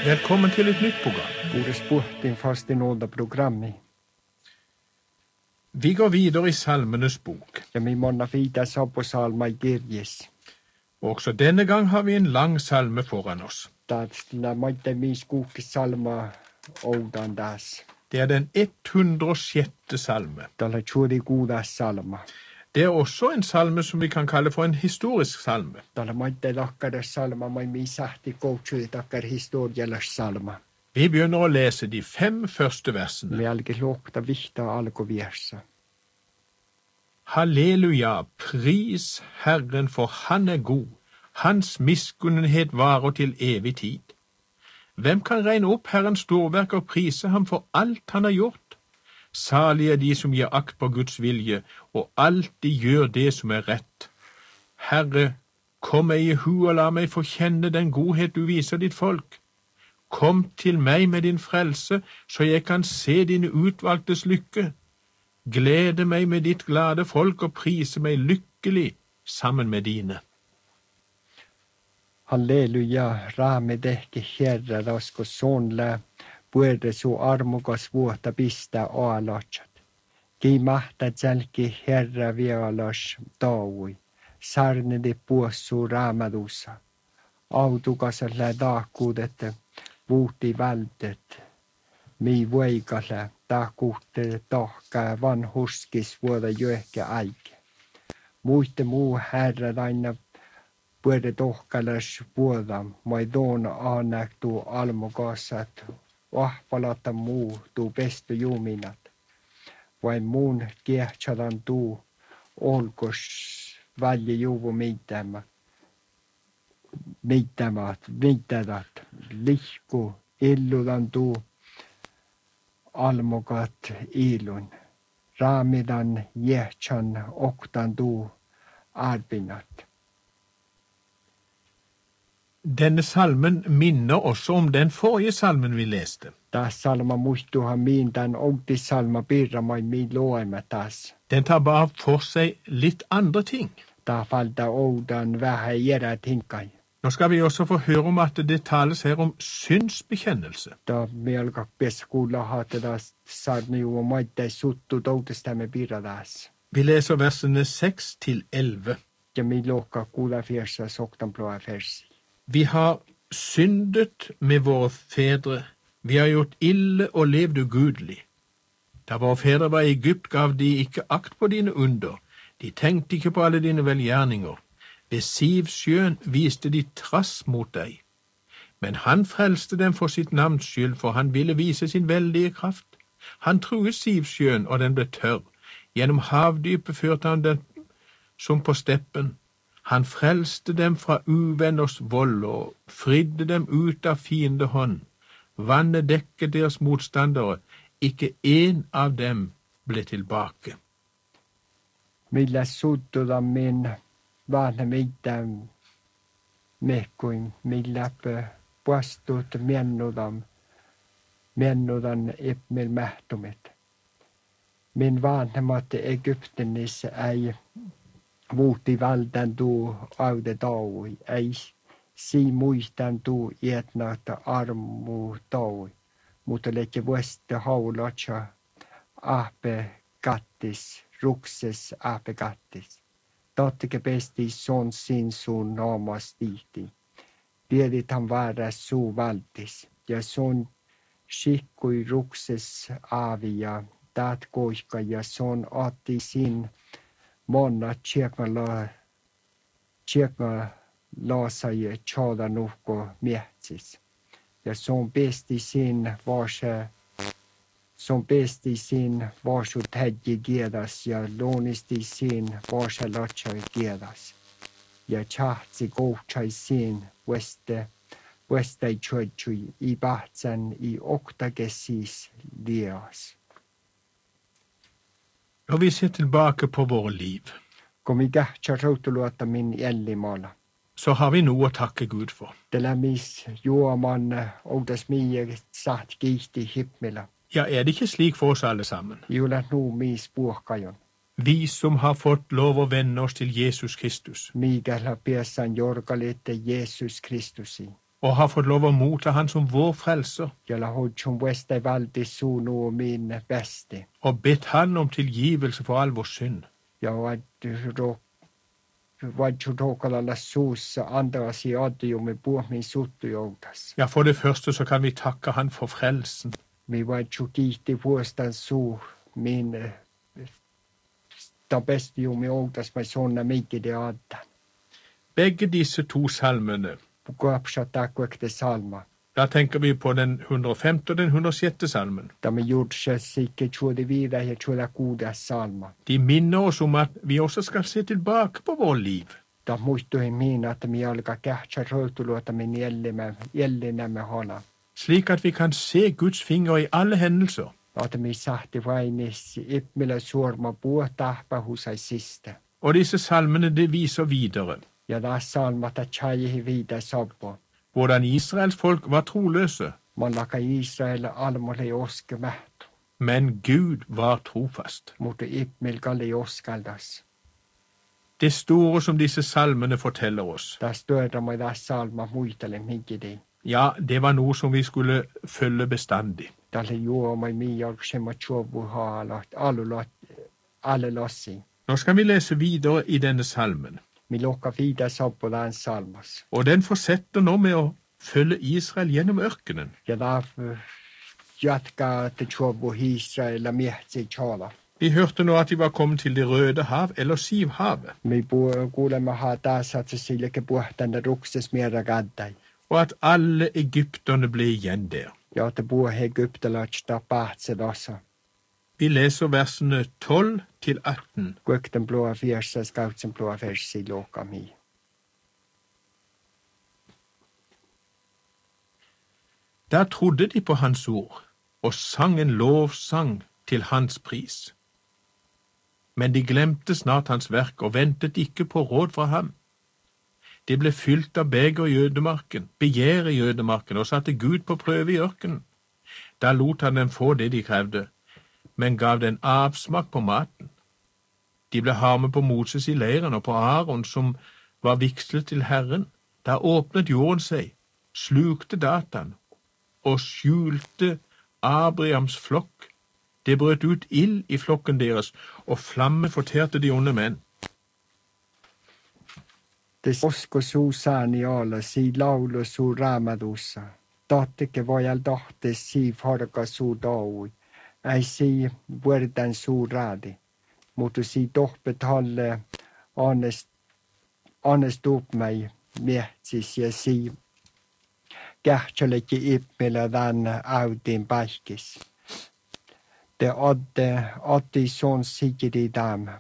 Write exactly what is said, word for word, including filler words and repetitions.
Velkommen til et nytt program. Borde spurt din faste nådeprogrammet. Vi går videre i Salmenes bok. Ja mi monna fida sabbosalma i kirjes. Også denne gang har vi en lang salme foran oss. Tästä maita mis kuukki salma oudan tässä. Det er den hundre og sjette salme. Tällä tjuuri kuudas salma. Det er også en salme som vi kan kalle for en historisk salme. Tällä maita lakkadas salma mai mi sähti koutsuja takkar historiallas salma. Vi begynner å lese de fem første versene. Me alkoi luokta vihta alkuvirsa. Halleluja, pris Herren, for han er god. Hans miskunnenhet varer til evig tid. Hvem kan regne opp Herrens storverk og prise ham for alt han har gjort? Salige er de som gir akt på Guds vilje, og alltid gjør det som er rett. Herre, kom meg i hu og la meg få kjenne den godhet du viser ditt folk. Kom til meg med din frelse, så jeg kan se dine utvalgtes lykke. Glede meg med ditt glade folk og prise meg lykkelig sammen med dine. Halleluja, raame tehke Herra rasko sonle, puerde su armukas vuotta pistää aalatsat. Ki mahta tjälki Herra vialas taui, sarnedi puossu raamadussa. Autukaselle taakkuudette, vuuti vältet, mi voikalle, taakkuutte tahkaa vanhuskis vuoda jöhke aike. Muitte muu Herra aina puede tohkalas vuoda, mai doon aanäktu almukassat, vahvalata muu tuu pestu juminat. Vain muun kiehtsadan tuu olkos välje juvu miittämä. Miittämät, miittädät, lihku, illudan tuu almukat ilun. Raamidan jehtsan oktan tuu arbinat. Denne salmen minner også om den forrige salmen vi leste. Tässä salma muistuhan miin tämän outissalma pirramai miin loemme tässä. Den tar bare for seg litt andre ting. Tää falta oudan vähän järät hinkai. Nå skal vi også få høre om at det tales her om syndsbekjennelse. Tää me alkaa piessä kuulla haateta saarni juo maittai suttu toutestamme pirra tässä. Vi leser versene seks til elleve. Ja mi luokkaa kuulla fiersa soktan ploa fersi. Vi har syndet med våre fedre. Vi har gjort ille og levd ugudelig. Da våre fedre var i Egypt, gav de ikke akt på dine under. De tenkte ikke på alle dine velgjerninger. Ved Sivsjøen viste de trass mot deg. Men han frelste dem for sitt navns skyld, for han ville vise sin veldige kraft. Han truet Sivsjøen, og den ble tørr. Gjennom havdypet førte han den som på steppen. Han frelste dem fra uvenners vold og fridde dem ut av fiendehånd. Vannet dekket deres motstandere. Ikke en av dem ble tilbake. Millä suttuda min vanha mitään mehkuin, millä puastut miennudan, miennudan epmel mähtumet. Min vanhemmat Egyptenissä ei muutti valtan tuu aude taui, ei si muistan tuu ietnaata armu taui, mutta leke vuosta haulatsa ahpe kattis, rukses ahpe kattis. Tattike pesti son sin sun naamas tihti. Tiedit han väärä suu valtis, ja son skikkui rukses aavi ja taat koihka, ja son atti sin monna tjekala, tjekala laasa ja tjada nuhko mietsis. Ja son pesti sin varse, son pesti sin varsut hädji kiedas ja loonisti sin varse latsai kiedas. Ja tjahtsi kohtsai sin veste, vestai tjötsui i bahtsan i oktagesis lias. Når vi ser tilbake på våre liv, Kun mi tähtsä routuluotta min jällimalla. så har vi noe å takke Gud for. Tällä mis juoman oudas mie saat kiihti himmela. Ja, er det ikke slik for oss alle sammen? Juulat nuu mis puohkajon. Vi som har fått lov å venne oss til Jesus Kristus. Mikällä piessan jorkalette Jesus Kristusi. og har fått lov å motta han som vår frelser, jolla hodson vueste valdi suunu min besti. og bedt han om tilgivelse for all vår synd. Ja vadju rokalalla suussa antaasi adjumme puomin suttu joutas. Ja, for det første så kan vi takke han for frelsen. Mi vadju kiitti vuostan suu min ta besti jumi joutas mai sonna mikide adda. Begge disse to salmene, Kuapsata kuekte salma. da tenker vi på den hundre og femte og den hundre og sjette salmen. Tämä juurse sikke chuode vida ja chuoda kuudes salma. De minner oss om at vi også skal se tilbake på vår liv. Tämä muistui minä, että mi alkaa kähtsä röytuluota min jällinämme hana. Slik at vi kan se Guds finger i alle hendelser. Että mi sahti vainis ippmillä suorma puo tahpahusai siste. Og disse salmene det viser videre Ja taas salmata chajihi viida sabbo. hvordan Israels folk var troløse, Man laka Israel almolle oske mähtu. men Gud var trofast. Mutta ippmil kalli oskaldas. Det store som disse salmene forteller oss, Taas työtä moi taas salma muitele minkidi. ja, det var noe som vi skulle følge bestandig. Tälle juomai mi jorksema chuovu haalat alulat alle lossi. Nå skal vi lese videre i denne salmen, Mi lokka viida sabbo tämän salmas. og den fortsetter nå med å følge Israel gjennom ørkenen. Ja taas jatkaa te chuovu Israel miehti chala. Vi hørte nå at de var kommet til Det røde hav, eller Sivhavet, Mi kuulemme haa taas, että se silleke puhtanda rukses mierä gaddai. og at alle egypterne ble igjen der. Ja että puhe egyptalasta pahtse lossa. Vi leser versene tolv til atten. Kuekten blåa fiersa, skautsen blåa versi loka mi. Der trodde de på hans ord, og sang en lovsang til hans pris. Men de glemte snart hans verk og ventet ikke på råd fra ham. De ble fylt av beger i ødemarken, begjær i ødemarken, og satte Gud på prøve i ørkenen. Da lot han dem få det de krevde, men gav den avsmak på maten. De ble harme på Moses i leiren og på Aaron, som var vigslet til Herren. Da åpnet jorden seg, slukte Datan og skjulte Abrahams flokk. Det brøt ut ild i flokken deres, og flamme forterte de onde menn. Te osko suu saani olla, si laulu suu raamadussa. Tahtike vajal tahtes si farga suu taui. Ei si võrdan suu raadi. Mutta si tohpet halle annest, annest upmai miehtis ja si kähtsäleki ippmillä tämän autin päihkis. Te adde atti son sikidi dam,